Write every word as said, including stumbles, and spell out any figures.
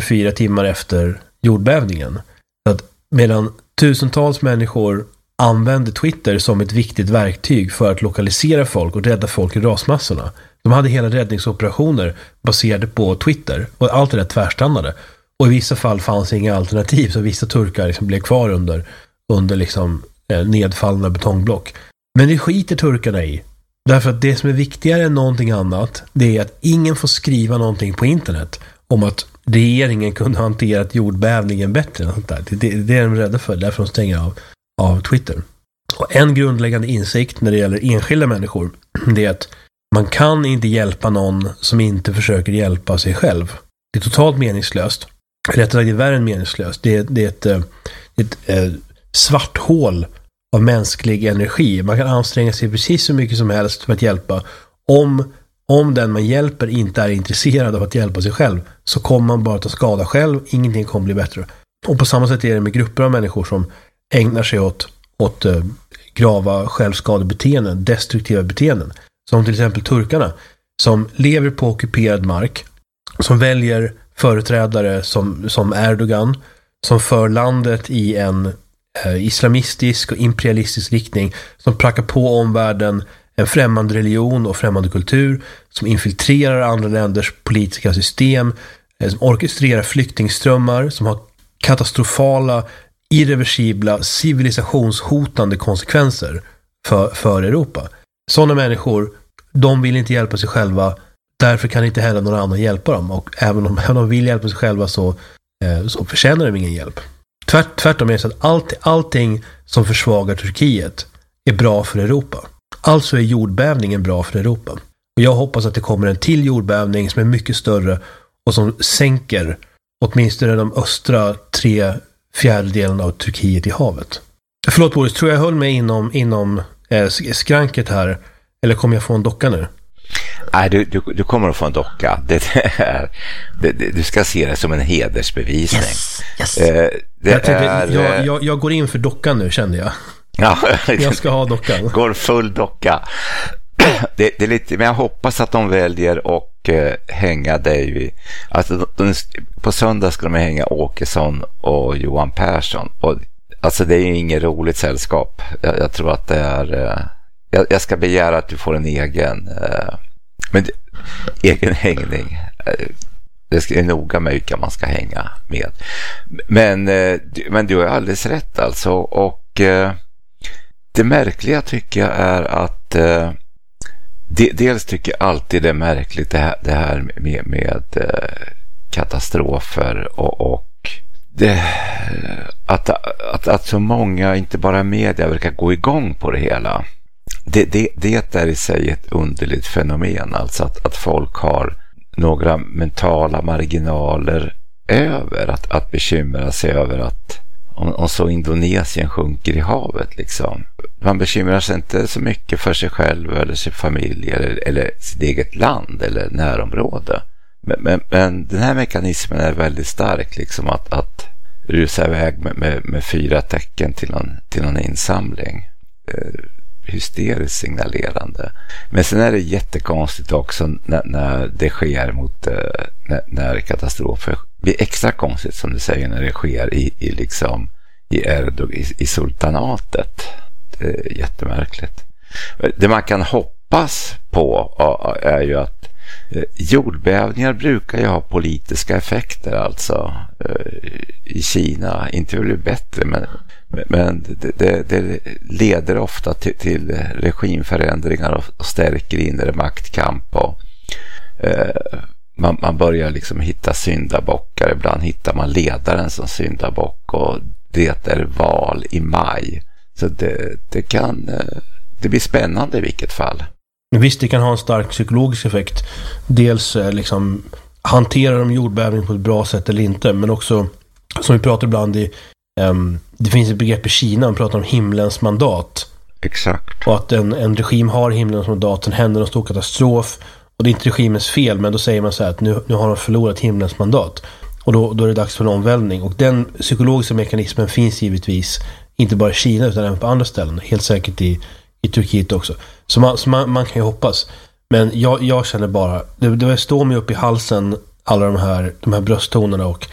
fyra timmar efter jordbävningen. Så att medan tusentals människor använde Twitter som ett viktigt verktyg för att lokalisera folk och rädda folk i rasmassorna. De hade hela räddningsoperationer baserade på Twitter och allt det där tvärstannade. Och i vissa fall fanns inga alternativ, så vissa turkar liksom blev kvar under, under liksom, eh, nedfallna betongblock. Men det skiter turkarna i. Därför att det som är viktigare än någonting annat, det är att ingen får skriva någonting på internet om att regeringen kunde ha hanterat jordbävningen bättre än sånt där. Det, det, det är de rädda för, därför de stänger av, av Twitter. Och en grundläggande insikt när det gäller enskilda människor, det är att man kan inte hjälpa någon som inte försöker hjälpa sig själv. Det är totalt meningslöst. Rättare sagt, det är värre än meningslöst. Det är, det är ett, ett, ett, ett svart hål av mänsklig energi. Man kan anstränga sig precis så mycket som helst för att hjälpa. Om, om den man hjälper inte är intresserad av att hjälpa sig själv, så kommer man bara ta skada själv. Ingenting kommer bli bättre. Och på samma sätt är det med grupper av människor som ägnar sig åt, åt uh, grava självskadebeteenden, destruktiva beteenden. Som till exempel turkarna, som lever på ockuperad mark, som väljer företrädare som, som Erdogan, som för landet i en eh, islamistisk och imperialistisk riktning, som prackar på omvärlden en främmande religion och främmande kultur, som infiltrerar andra länders politiska system, eh, som orkestrerar flyktingströmmar, som har katastrofala, irreversibla, civilisationshotande konsekvenser för, för Europa. Sådana människor, de vill inte hjälpa sig själva, därför kan inte heller någon annan hjälpa dem. Och även om de vill hjälpa sig själva, så, eh, så förtjänar de ingen hjälp. Tvärt, tvärtom är det så att allt, allting som försvagar Turkiet är bra för Europa. Alltså är jordbävningen bra för Europa. Och jag hoppas att det kommer en till jordbävning som är mycket större och som sänker åtminstone de östra tre fjärdedelarna av Turkiet i havet. Förlåt Boris, tror jag höll mig inom, inom eh, skranket här, eller kommer jag få en docka nu? Nej, du, du, du kommer att få en docka. Det är, det, det, du ska se det som en hedersbevisning. Yes, yes. Eh, det jag, tänkte, är, jag, jag, jag går in för dockan nu, kände jag. Ja, jag ska ha dockan. Går full docka. Det, det är lite, men jag hoppas att de väljer och eh, hänga dig vid, alltså, de, de, på söndag ska de hänga Åkesson och Johan Persson. Och, alltså det är ju inget roligt sällskap. Jag, jag tror att det är... Eh, jag, jag ska begära att du får en egen... Eh, men egen hängning. Eh, det är noga med vilka man ska hänga med. Men, eh, men du har alldeles rätt alltså. Och eh, det märkliga tycker jag är att... Eh, De, dels tycker jag alltid det är märkligt det här, det här med, med eh, katastrofer och, och det, att, att, att så många, inte bara media, verkar gå igång på det hela. Det, det, det är i sig ett underligt fenomen, alltså att, att folk har några mentala marginaler över att, att bekymra sig över att Om, om så Indonesien sjunker i havet liksom. Man bekymrar sig inte så mycket för sig själv eller sin familj eller, eller sitt eget land eller närområde. Men, men, men den här mekanismen är väldigt stark liksom, att, att rusa iväg med, med, med fyra tecken till någon, till någon insamling. Eh, hysteriskt signalerande. Men sen är det jättekonstigt också när, när det sker mot eh, när, när katastrofer blir extra konstigt som du säger när det sker i, i liksom i Erdogan, i, i sultanatet. Det är jättemärkligt. Det man kan hoppas på är ju att eh, jordbävningar brukar ju ha politiska effekter alltså eh, i Kina. Inte blir bättre men Men det, det, det leder ofta till, till regimförändringar och, och stärker inre maktkamp och eh, man, man börjar liksom hitta syndabockar. Ibland hittar man ledaren som syndabock och det är val i maj. Så det, det kan det blir spännande i vilket fall. Visst, det kan ha en stark psykologisk effekt. Dels liksom hanterar de jordbävning på ett bra sätt eller inte, men också som vi pratar ibland i Um, det finns ett begrepp i Kina, man pratar om himlens mandat. Exakt. Och att en, en regim har himlens mandat, sen händer en stor katastrof och det är inte regimens fel, men då säger man så här att nu, nu har de förlorat himlens mandat och då, då är det dags för en omvälvning. Och den psykologiska mekanismen finns givetvis inte bara i Kina utan även på andra ställen, helt säkert i, i Turkiet också. Så, man, så man, man kan ju hoppas. Men jag, jag känner bara, det, det står mig upp i halsen alla de här, de här brösttonerna och